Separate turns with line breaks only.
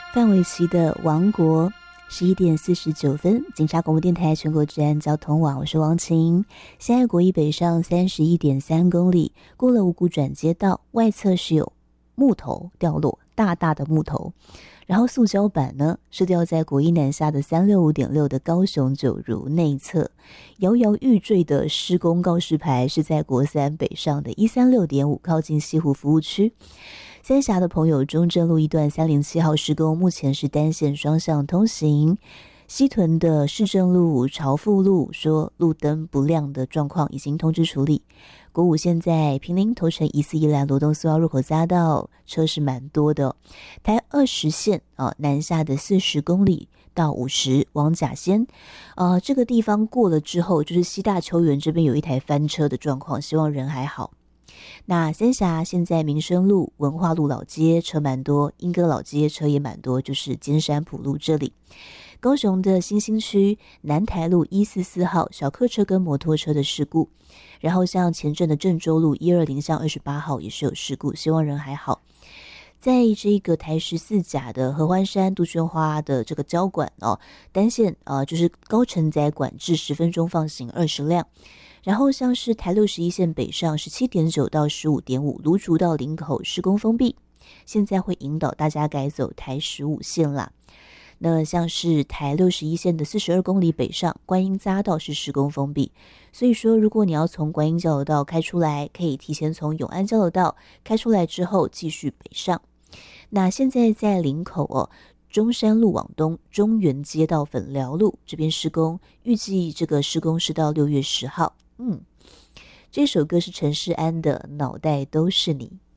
范玮琪的《王国》11:49，警察广播电台全国治安交通网，我是王晴。现在国一北上31.3公里，过了五股转接道，外侧是有木头掉落，大大的木头。然后塑胶板呢是掉在国一南下的365.6的高雄九如内侧，摇摇欲坠的施工告示牌是在国三北上的136.5靠近西湖服务区。三峡的朋友，中正路一段307号施工，目前是单线双向通行。西屯的市政路、朝富路说路灯不亮的状况已经通知处理。国五现在坪林头城疑似宜兰罗东苏澳入口匝道车是蛮多的。台20线南下的40公里到50往甲仙这个地方过了之后，就是西大秋园这边有一台翻车的状况，希望人还好。那三峡现在民生路、文化路老街车蛮多，莺歌老街车也蛮多，就是尖山埔路这里。高雄的新兴区南台路144号小客车跟摩托车的事故，然后像前镇的郑州路120巷28号也是有事故，希望人还好。在这个台14甲的合欢山杜鹃花的这个交管单线就是高承载管制10分钟放行20辆。然后像是台61线北上17.9到15.5，芦竹到林口施工封闭，现在会引导大家改走台15线啦。那像是台61线的42公里北上，观音匝道是施工封闭，所以说如果你要从观音交流道开出来，可以提前从永安交流道开出来之后继续北上。那现在在林口中山路往东，中原街到粉寮路这边施工，预计这个施工是到6月10号。这首歌是陈世安的《脑袋都是你》。